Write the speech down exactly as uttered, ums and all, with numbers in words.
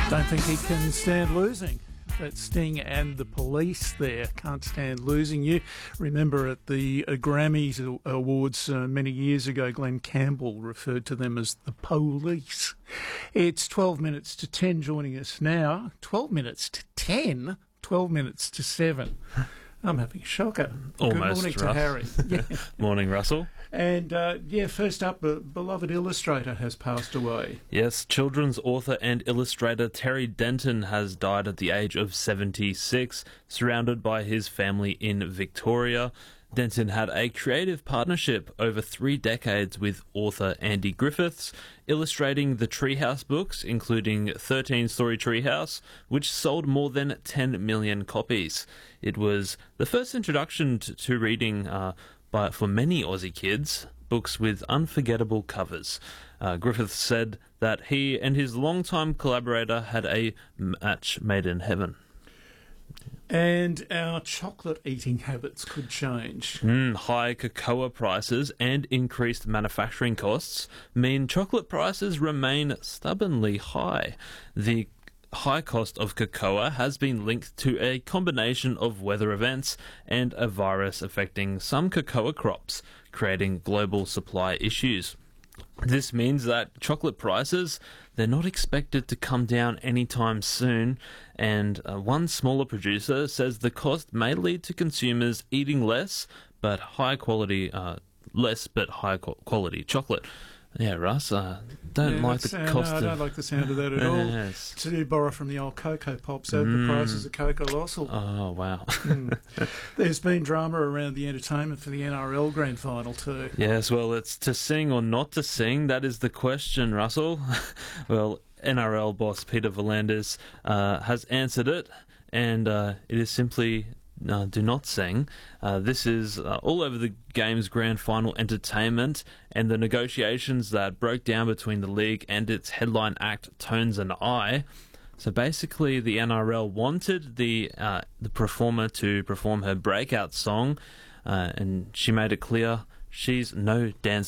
Don't think he can stand losing. That Sting and the Police there, Can't Stand Losing You. Remember at the uh, Grammys Awards uh, many years ago, Glenn Campbell referred to them as the Police. It's twelve minutes to ten joining us now. twelve minutes to ten? twelve minutes to seven. I'm having a shocker. Almost, Good morning to Russ. Harry. Yeah. Morning, Russell. And, uh, yeah, first up, a beloved illustrator has passed away. Yes, children's author and illustrator Terry Denton has died at the age of seventy-six, surrounded by his family in Victoria. Denton had a creative partnership over three decades with author Andy Griffiths, illustrating the Treehouse books, including thirteen Story Treehouse, which sold more than ten million copies. It was the first introduction to, to reading uh, by, for many Aussie kids, books with unforgettable covers. Uh, Griffiths said that he and his longtime collaborator had a match made in heaven. And our chocolate eating habits could change. Mm, high cocoa prices and increased manufacturing costs mean chocolate prices remain stubbornly high. The high cost of cocoa has been linked to a combination of weather events and a virus affecting some cocoa crops, creating global supply issues. This means that chocolate prices, they're not expected to come down anytime soon, and uh, one smaller producer says the cost may lead to consumers eating less but high quality, uh, less but high quality chocolate. Yeah, Russ, uh, don't yeah, like the sound, cost no, I of... don't like the sound of that at all. Yes. To borrow from the old Cocoa Pops ad, Mm. the prices of Coca-Lossel. Oh, wow. Mm. There's been drama around the entertainment for the N R L Grand Final too. Yes, well, it's to sing or not to sing. That is the question, Russell. Well, N R L boss Peter V'landys uh, has answered it, and uh, it is simply uh, do not sing. Uh, this is uh, all over the game's grand final entertainment, and the negotiations that broke down between the league and its headline act, Tones and I. So basically, the N R L wanted the uh, the performer to perform her breakout song, uh, and she made it clear she's no dancer.